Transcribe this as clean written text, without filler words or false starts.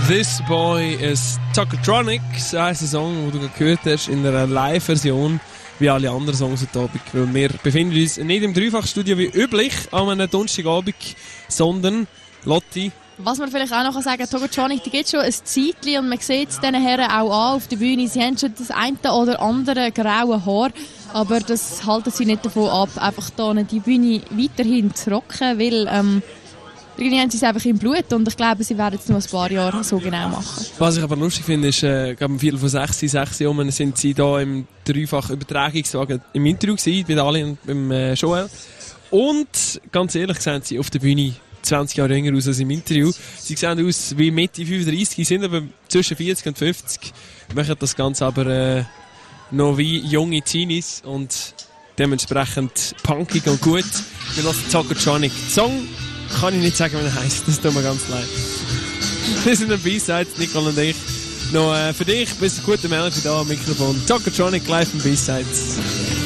This Boy is Tokotronic, so heisst der Song, den du gerade gehört hast, in einer Live-Version, wie alle anderen Songs heute Abend. Weil wir befinden uns nicht im Dreifachstudio wie üblich an einem Donnerstagabend, sondern, Lotti. Was man vielleicht auch noch sagen kann, Tokotronic, die geht schon ein Zeitchen und man sieht es diesen Herren auch an auf der Bühne. Sie haben schon das eine oder andere graue Haar, aber das halten sie nicht davon ab, einfach hier die Bühne weiterhin zu rocken, weil irgendwie haben sie es einfach im Blut und ich glaube, sie werden es noch ein paar Jahre so genau machen. Was ich aber lustig finde, ist, glaube um 5:45, Uhr sind sie da im Dreifach-Übertragungswagen im Interview gewesen, mit Ali und beim Joel. Und ganz ehrlich, sehen sie auf der Bühne 20 Jahre jünger aus als im Interview. Sie sehen aus wie Mitte 35, sind aber zwischen 40 und 50. Machen das Ganze aber noch wie junge Teenies und dementsprechend punkig und gut. Wir lassen Tokotronic. Song kann ich nicht sagen, wie er heisst. Das tut mir ganz leid. Wir sind am B-Sides, Nicole und ich. Noch für dich, bis eine gute Melodie da am Mikrofon. Tokotronic live am B-Sides.